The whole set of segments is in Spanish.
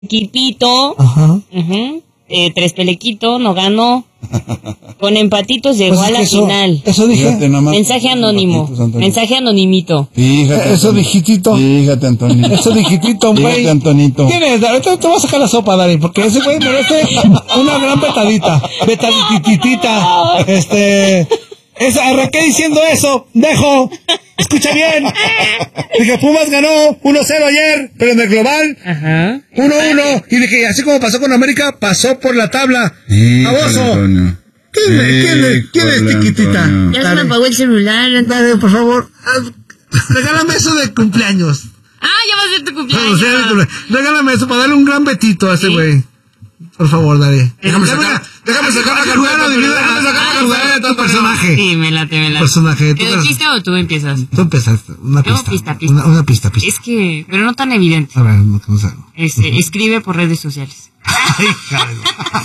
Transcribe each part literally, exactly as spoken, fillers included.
Quitito. Ajá. Uh-huh. Eh, tres Pelequito no ganó. Con empatitos llegó Pues a la es que eso, final. Eso dije. Fíjate nomás. Mensaje anónimo. Mensaje anonimito. Fíjate. Eso Antonio. dijitito. Fíjate, Antonio. Eso dijitito, güey. Fíjate, Antonito. ¿Quién es? Ahorita te voy a sacar la sopa, Dari, porque ese güey merece una gran petadita. Petadititita. Este... Esa, arranqué diciendo eso. Dejo. Escucha bien. Dije, Pumas ganó uno cero ayer, pero en el global. Ajá. uno uno. Y dije, así como pasó con América, pasó por la tabla. Abuso. Antonio. ¿Quién es? ¿Quién es? ¿Quién es, Híjole, chiquitita? Antonio. Ya se me apagó el celular. Dale, por favor. Regálame eso de cumpleaños. Ah, ya va a ser tu No, cumpleaños. sí, regálame eso para darle un gran betito a ese güey. Por favor, Dari. Déjame sacar, déjame sacar la cartera de vida, déjame sacar la cartera de tu personaje. Sí, me late, me late. Personaje. ¿Te doy pista o tú empiezas? Tú empezaste. Una Tengo pista. pista, pista. Una, una pista, pista. Es que, pero no tan evidente. A ver, no, no sé. Este, escribe por redes sociales. Hija de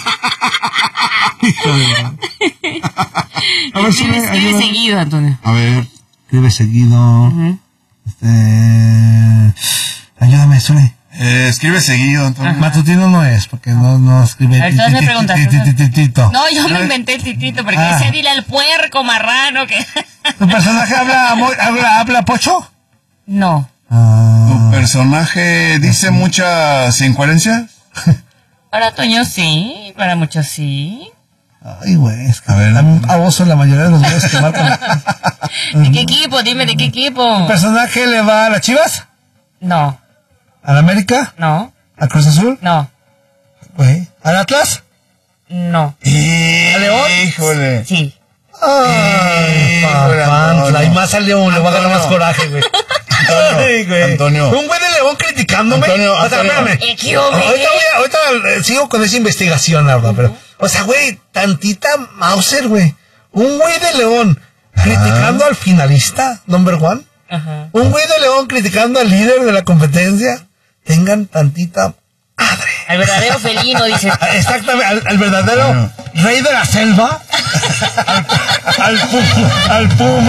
Hija de A ver si Escribe, me escribe ayuda. seguido, Antonio. A ver. Escribe seguido. Ujú. Este. Ayúdame, suele. Eh, escribe seguido, Antonio. Matutino no es, porque no, no escribe. A ver, todas me preguntas. Titititito. No, yo me inventé el titito, porque Ah. ese dile al puerco marrano que... ¿Tu personaje habla, mo- habla, habla pocho? No. Ah. ¿Tu personaje dice muchas incoherencias? Para Toño sí, para muchos sí. Ay, güey, es que A ver. a, a vos son la mayoría de los güeyes que marcan. ¿De qué equipo? Dime, ¿de qué equipo? ¿Tu personaje le va a las Chivas? No, ¿Al América? no, ¿Al Cruz Azul? no, Güey. ¿Al Atlas? no. ¿A León? Híjole. Sí. Ay, Híjole, papantla. Antonio. Y más al León, le va a ganar más Antonio. coraje, güey. Antonio, Ay, güey. Antonio. Un güey de León criticándome. Antonio, O sea, Antonio. espérame. Equivoque. Ahorita, voy a- ahorita eh, sigo con esa investigación, la verdad, pero... O sea, güey, tantita Mauser, güey. Un güey de León criticando al finalista, number one. Ajá. Un güey de León criticando al líder de la competencia. Tengan tantita madre. Al verdadero felino, dice. Exactamente, al, al verdadero Bueno. rey de la selva. al, al, pu- al puma.